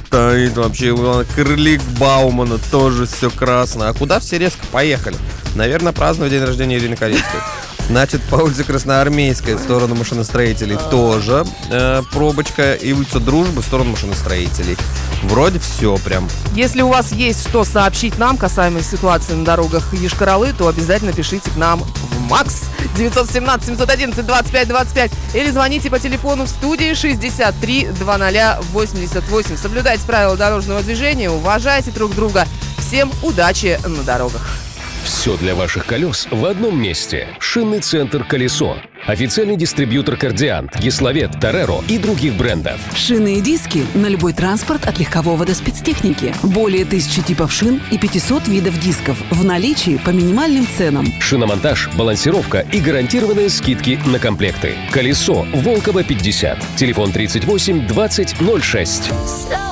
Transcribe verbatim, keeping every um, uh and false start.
стоит вообще. Крылик Баумана тоже все красное. А куда все резко поехали? Наверное, праздновать день рождения Ирины Корецкой. Значит, по улице Красноармейской в сторону машиностроителей тоже э, пробочка. И улица Дружбы в сторону машиностроителей. Вроде все прям. Если у вас есть что сообщить нам касаемо ситуации на дорогах Йошкар-Олы, то обязательно пишите к нам в МАКС девятьсот семнадцать семьсот одиннадцать двадцать пять двадцать пять или звоните по телефону в студии шестьдесят три двадцать восемьдесят восемь. Соблюдайте правила дорожного движения, уважайте друг друга. Всем удачи на дорогах. Все для ваших колес в одном месте. Шинный центр «Колесо». Официальный дистрибьютор «Кардиант», «Гесловет», «Тореро» и других брендов. Шины и диски на любой транспорт от легкового до спецтехники. Более тысячи типов шин и пятьсот видов дисков в наличии по минимальным ценам. Шиномонтаж, балансировка и гарантированные скидки на комплекты. «Колесо», Волково, пятьдесят. Телефон тридцать восемь двадцать ноль шесть.